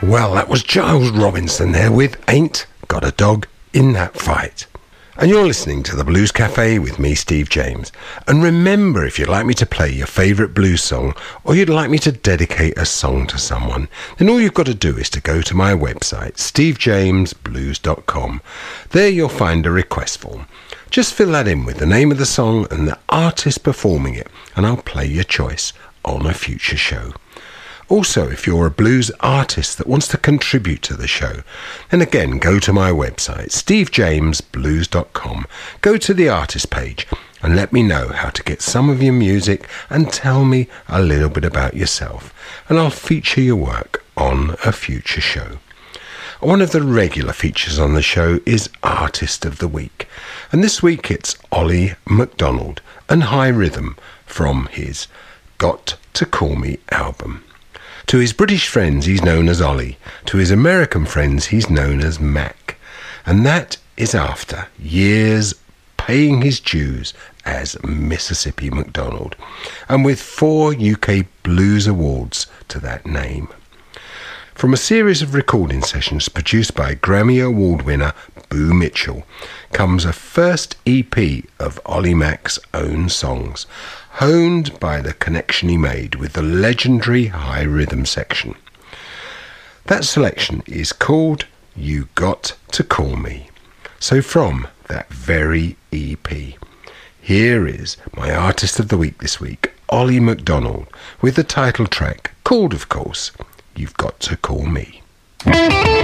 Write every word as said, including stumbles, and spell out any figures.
Well, that was Giles Robinson there with Ain't Got a Dog in That Fight. And you're listening to the Blues Cafe with me, Steve James. And remember, if you'd like me to play your favourite blues song, or you'd like me to dedicate a song to someone, then all you've got to do is to go to my website, steve james blues dot com. There you'll find a request form. Just fill that in with the name of the song and the artist performing it, and I'll play your choice on a future show. Also, if you're a blues artist that wants to contribute to the show, then again, go to my website, steve james blues dot com. Go to the artist page and let me know how to get some of your music and tell me a little bit about yourself, and I'll feature your work on a future show. One of the regular features on the show is Artist of the Week, and this week it's Ollie McDonald and High Rhythm from his Got to Call Me album. To his British friends, he's known as Ollie. To his American friends, he's known as Mac. And that is after years paying his dues as Mississippi McDonald, and with four U K Blues Awards to that name. From a series of recording sessions produced by Grammy Award winner Boo Mitchell comes a first E P of Ollie Mac's own songs, honed by the connection he made with the legendary High Rhythm section. That selection is called You Got to Call Me. So from that very E P, here is my Artist of the Week this week, Ollie McDonald, with the title track called, of course, You've Got to Call Me.